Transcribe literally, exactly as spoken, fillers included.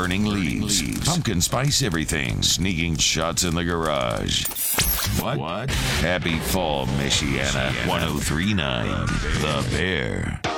burning leaves, pumpkin spice everything, sneaking shots in the garage. What? What? Happy fall, Michiana. ten thirty-nine. The Bear.